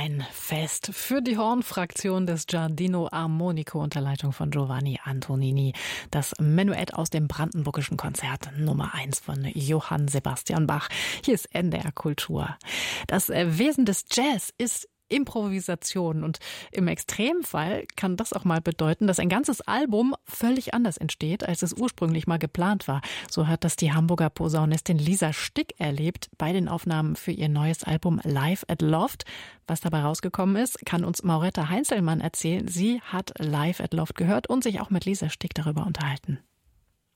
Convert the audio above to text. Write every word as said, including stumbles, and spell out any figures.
ein Fest für die Hornfraktion des Giardino Armonico unter Leitung von Giovanni Antonini. Das Menuett aus dem brandenburgischen Konzert Nummer eins von Johann Sebastian Bach. Hier ist N D R Kultur. Das Wesen des Jazz ist Improvisation und im Extremfall kann das auch mal bedeuten, dass ein ganzes Album völlig anders entsteht, als es ursprünglich mal geplant war. So hat das die Hamburger Posaunistin Lisa Stick erlebt bei den Aufnahmen für ihr neues Album Live at Loft. Was dabei rausgekommen ist, kann uns Mauretta Heinzelmann erzählen. Sie hat Live at Loft gehört und sich auch mit Lisa Stick darüber unterhalten.